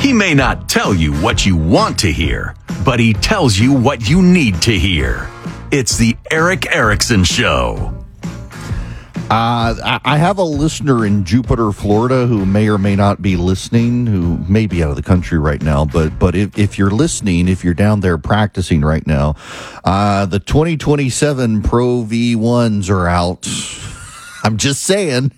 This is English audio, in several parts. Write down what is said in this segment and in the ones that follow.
He may not tell you what you want to hear, but he tells you what you need to hear. It's the Erick Erickson Show. I have a listener in Jupiter, Florida, who may or may not be listening, who may be out of the country right now. But if you're listening, if you're down there practicing right now, the 2027 Pro V1s are out. I'm just saying.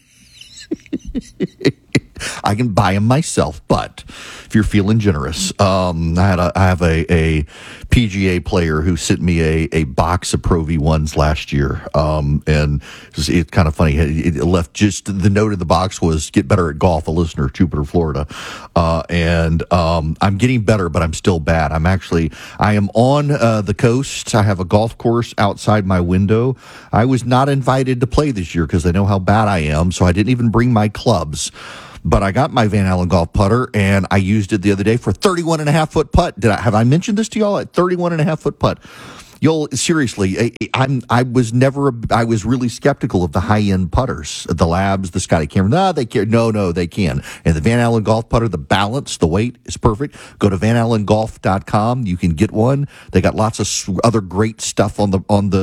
I can buy them myself, but if you're feeling generous, I have a PGA player who sent me a box of Pro V1s last year, and it's kind of funny. It left just the note in the box was "Get better at golf." A listener, Jupiter, Florida, and I'm getting better, but I'm still bad. I am on the coast. I have a golf course outside my window. I was not invited to play this year because I know how bad I am, so I didn't even bring my clubs. But I got my Van Allen golf putter, and I used it the other day for a 31.5-foot putt. Have I mentioned this to y'all? A 31.5-foot putt. Seriously, I was really skeptical of the high-end putters, the Labs, the Scotty Cameron. They can. No, they can. And the Van Allen golf putter, the balance, the weight is perfect. Go to vanallengolf.com. You can get one. They got lots of other great stuff on the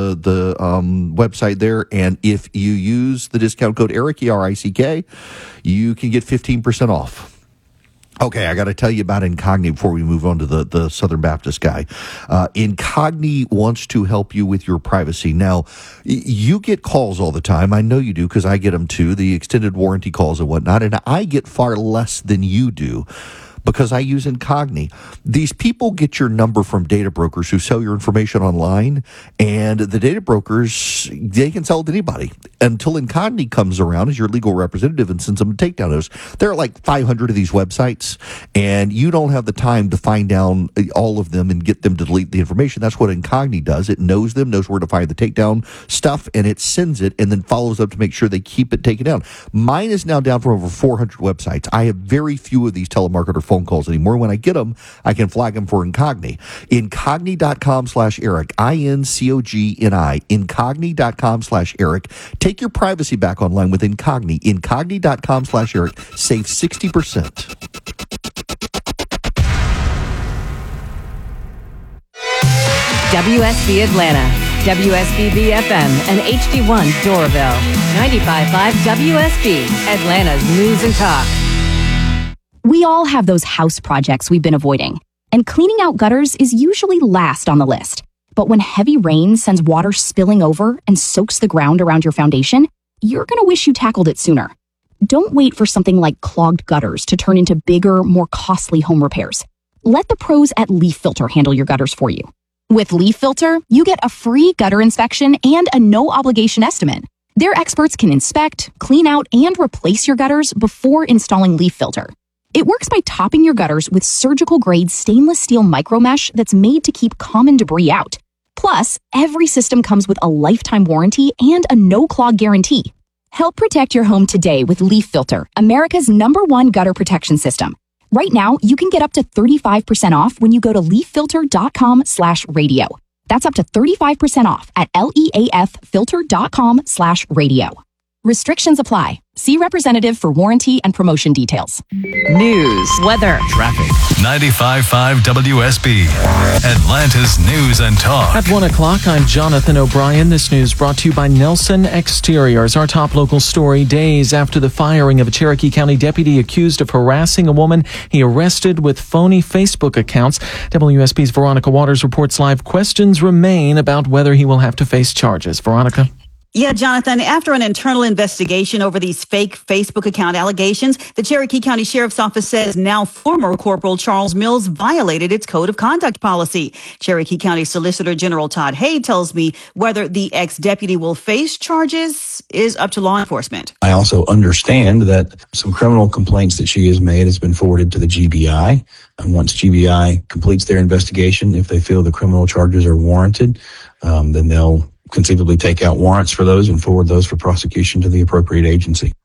website there. And if you use the discount code Erick, ERICK, you can get 15% off. Okay, I got to tell you about Incogni before we move on to the Southern Baptist guy. Incogni wants to help you with your privacy. Now, you get calls all the time. I know you do because I get them too, the extended warranty calls and whatnot, and I get far less than you do because I use Incogni. These people get your number from data brokers who sell your information online, and the data brokers, they can sell it to anybody until Incogni comes around as your legal representative and sends them a takedown notice. There are like 500 of these websites, and you don't have the time to find down all of them and get them to delete the information. That's what Incogni does. It knows them, knows where to find the takedown stuff, and it sends it and then follows up to make sure they keep it taken down. Mine is now down from over 400 websites. I have very few of these telemarketer phone calls anymore. When I get them, I can flag them for Incogni. Incogni.com/Erick, INCOGNI, Incogni.com/Erick. Take your privacy back online with Incogni. Incogni.com/Erick. Save 60%. WSB Atlanta, WSBB FM, and HD1 Doraville. 95.5 WSB, Atlanta's News and Talk. We all have those house projects we've been avoiding, and cleaning out gutters is usually last on the list. But when heavy rain sends water spilling over and soaks the ground around your foundation, you're going to wish you tackled it sooner. Don't wait for something like clogged gutters to turn into bigger, more costly home repairs. Let the pros at Leaf Filter handle your gutters for you. With Leaf Filter, you get a free gutter inspection and a no-obligation estimate. Their experts can inspect, clean out, and replace your gutters before installing Leaf Filter. It works by topping your gutters with surgical-grade stainless steel micromesh that's made to keep common debris out. Plus, every system comes with a lifetime warranty and a no-clog guarantee. Help protect your home today with Leaf Filter, America's #1 gutter protection system. Right now, you can get up to 35% off when you go to leaffilter.com/radio. That's up to 35% off at leaffilter.com/radio. Restrictions apply. See representative for warranty and promotion details. News, weather, Traffic. 95.5 WSB, Atlanta's News and Talk. At 1 o'clock, I'm Jonathan O'Brien. This news brought to you by Nelson Exteriors. Our top local story: days after the firing of a Cherokee County deputy accused of harassing a woman he arrested with phony Facebook accounts. WSB's Veronica Waters reports live. Questions remain about whether he will have to face charges. Veronica? Yeah, Jonathan, after an internal investigation over these fake Facebook account allegations, the Cherokee County Sheriff's Office says now former Corporal Charles Mills violated its code of conduct policy. Cherokee County Solicitor General Todd Hay tells me whether the ex-deputy will face charges is up to law enforcement. I also understand that some criminal complaints that she has made has been forwarded to the GBI. And once GBI completes their investigation, if they feel the criminal charges are warranted, then they'll conceivably take out warrants for those and forward those for prosecution to the appropriate agency.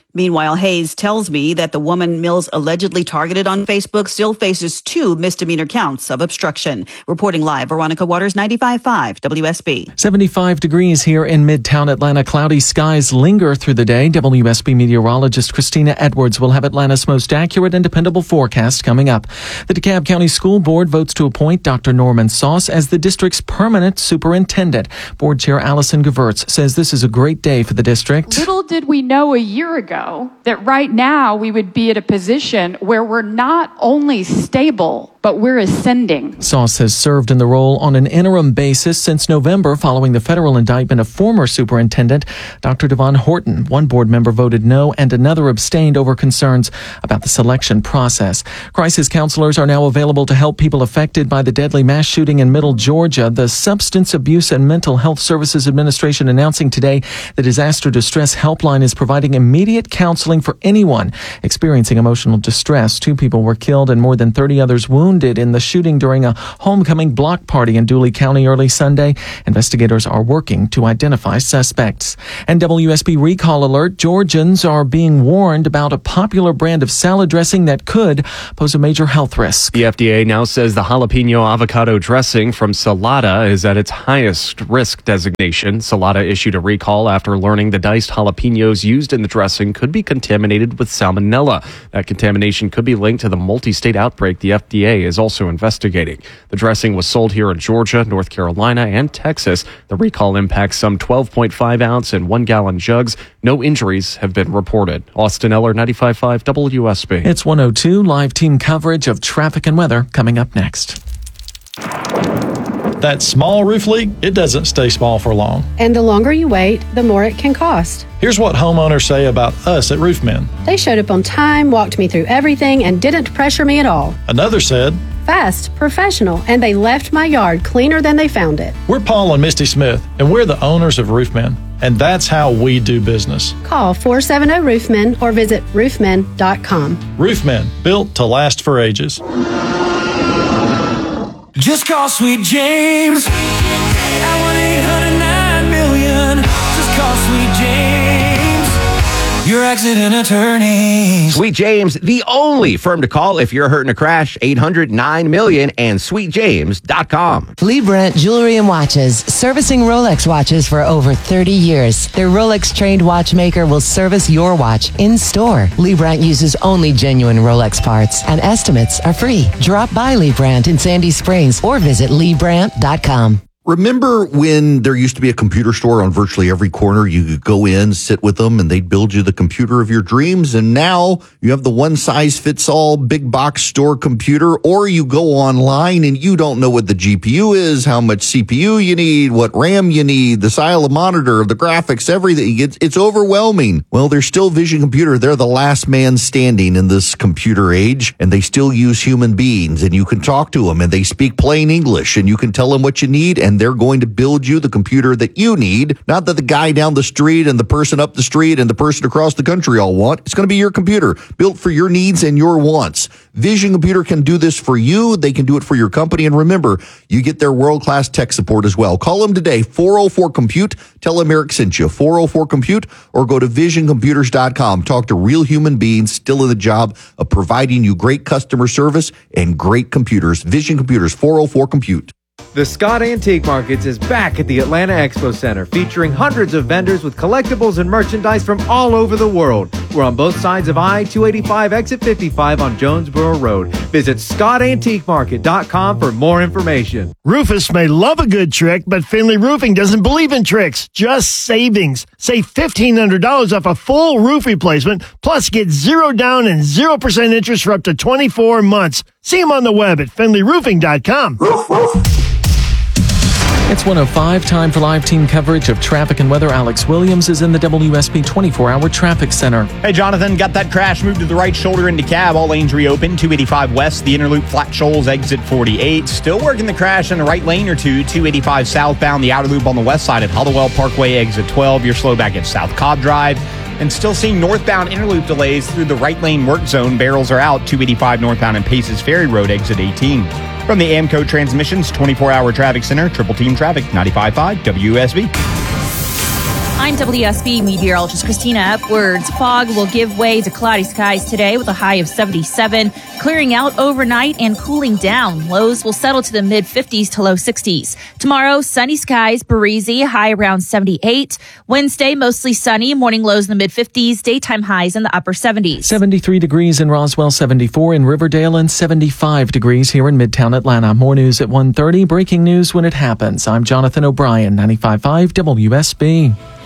Meanwhile, Hayes tells me that the woman Mills allegedly targeted on Facebook still faces 2 misdemeanor counts of obstruction. Reporting live, Veronica Waters, 95.5 WSB. 75 degrees here in Midtown Atlanta. Cloudy skies linger through the day. WSB meteorologist Christina Edwards will have Atlanta's most accurate and dependable forecast coming up. The DeKalb County School Board votes to appoint Dr. Norman Sauce as the district's permanent superintendent. Board Chair Allison Gewirtz says this is a great day for the district. Little did we know a year ago that right now we would be at a position where we're not only stable, but we're ascending. Sauce has served in the role on an interim basis since November following the federal indictment of former superintendent Dr. Devon Horton. One board member voted no and another abstained over concerns about the selection process. Crisis counselors are now available to help people affected by the deadly mass shooting in Middle Georgia. The Substance Abuse and Mental Health Services Administration announcing today the Disaster Distress Helpline is providing immediate counseling for anyone experiencing emotional distress. 2 people were killed and more than 30 others wounded in the shooting during a homecoming block party in Dooley County early Sunday. Investigators are working to identify suspects. And WSB recall alert, Georgians are being warned about a popular brand of salad dressing that could pose a major health risk. The FDA now says the jalapeno avocado dressing from Salata is at its highest risk designation. Salata issued a recall after learning the diced jalapenos used in the dressing could be contaminated with salmonella. That contamination could be linked to the multi-state outbreak the FDA is also investigating. The dressing was sold here in Georgia, North Carolina, and Texas. The recall impacts some 12.5 ounce and 1 gallon jugs. No injuries have been reported. Austin Eller, 95.5 WSB. It's 102 live team coverage of traffic and weather coming up next. That small roof leak, it doesn't stay small for long. And the longer you wait, the more it can cost. Here's what homeowners say about us at Roofmen. They showed up on time, walked me through everything, and didn't pressure me at all. Another said, fast, professional, and they left my yard cleaner than they found it. We're Paul and Misty Smith, and we're the owners of Roofmen. And that's how we do business. Call 470-ROOFMEN or visit roofmen.com. Roofmen, built to last for ages. Just call Sweet James at 1-800-9-million. Just call Sweet James, your accident attorney. Sweet James, the only firm to call if you're hurt in a crash. 800-9-million and sweetjames.com. Lee Brandt Jewelry and Watches, servicing Rolex watches for over 30 years. Their Rolex-trained watchmaker will service your watch in store. Lee Brandt uses only genuine Rolex parts, and estimates are free. Drop by Lee Brandt in Sandy Springs or visit LeeBrandt.com. Remember when there used to be a computer store on virtually every corner? You could go in, sit with them, and they'd build you the computer of your dreams. And now you have the one-size-fits-all big box store computer, or you go online and you don't know what the GPU is, how much CPU you need, what RAM you need, the style of monitor, the graphics, everything. It's overwhelming. Well, there's still Vision Computer. They're the last man standing in this computer age, and they still use human beings, and you can talk to them, and they speak plain English, and you can tell them what you need, and they're going to build you the computer that you need, not that the guy down the street and the person up the street and the person across the country all want. It's going to be your computer, built for your needs and your wants. Vision Computer can do this for you. They can do it for your company. And remember, you get their world-class tech support as well. Call them today, 404-COMPUTE. Tell them Eric sent you, 404-COMPUTE, or go to visioncomputers.com. Talk to real human beings still in the job of providing you great customer service and great computers. Vision Computers, 404-COMPUTE. The Scott Antique Markets is back at the Atlanta Expo Center, featuring hundreds of vendors with collectibles and merchandise from all over the world. We're on both sides of I-285, exit 55 on Jonesboro Road. Visit ScottAntiqueMarket.com for more information. Rufus may love a good trick, but Finley Roofing doesn't believe in tricks, just savings. Save $1,500 off a full roof replacement, plus get 0 down and 0% interest for up to 24 months. See them on the web at FinleyRoofing.com. It's 1:05, time for live team coverage of traffic and weather. Alex Williams is in the WSB 24-hour traffic center. Hey, Jonathan, got that crash moved to the right shoulder in DeKalb. All lanes reopened. 285 west, the inner loop, Flat Shoals, exit 48. Still working the crash in the right lane or two. 285 southbound, the outer loop on the west side at Hollowell Parkway, exit 12. You're slow back at South Cobb Drive. And still seeing northbound inner loop delays through the right lane work zone. Barrels are out. 285 northbound and Paces Ferry Road, exit 18. From the AMCO Transmissions 24-hour traffic center, Triple Team Traffic, 95.5 WSB. I'm WSB meteorologist Christina Epwards. Fog will give way to cloudy skies today with a high of 77, clearing out overnight and cooling down. Lows will settle to the mid-50s to low 60s. Tomorrow, sunny skies, breezy, high around 78. Wednesday, mostly sunny, morning lows in the mid-50s, daytime highs in the upper 70s. 73 degrees in Roswell, 74 in Riverdale, and 75 degrees here in Midtown Atlanta. More news at 1:30. Breaking news when it happens. I'm Jonathan O'Brien, 95.5 WSB.